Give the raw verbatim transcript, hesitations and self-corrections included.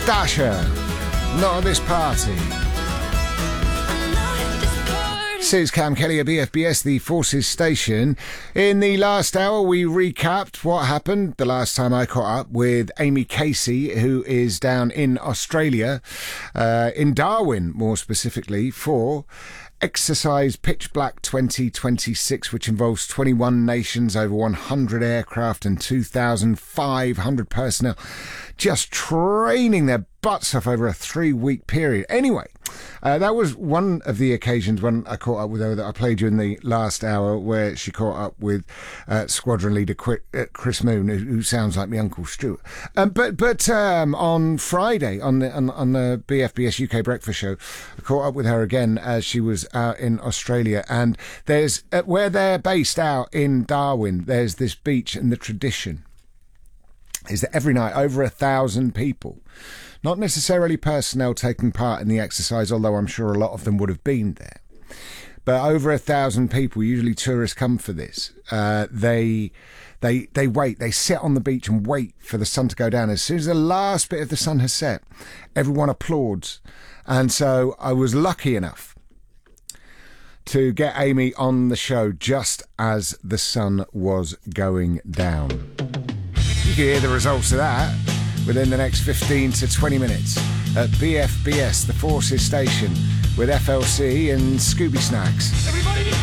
Dasher, not at this party. This is Cam Kelly at B F B S, the Forces Station. In the last hour, we recapped what happened the last time I caught up with Amy Casey, who is down in Australia, uh, in Darwin, more specifically, for Exercise Pitch Black twenty twenty-six, which involves twenty-one nations, over one hundred aircraft and two thousand five hundred personnel, just training their butts off over a three-week period. Anyway, uh, that was one of the occasions when I caught up with her that I played you in the last hour, where she caught up with uh, Squadron Leader Chris Moon, who, who sounds like my Uncle Stuart. Um, but but um, on Friday, on the on, on the B F B S U K Breakfast Show, I caught up with her again as she was out in Australia. And there's uh, where they're based out in Darwin, there's this beach, and the tradition is that every night over a thousand people, not necessarily personnel taking part in the exercise, although I'm sure a lot of them would have been there, but over a thousand people, usually tourists come for this. Uh, they they they wait, they sit on the beach and wait for the sun to go down. As soon as the last bit of the sun has set, everyone applauds. And so I was lucky enough to get Amy on the show just as the sun was going down. You can hear the results of that within the next fifteen to twenty minutes at B F B S, the Forces Station, with F L C and Scooby Snacks. Everybody